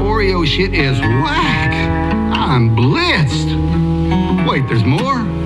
Oreo shit is whack. I'm blitzed. Wait, there's more?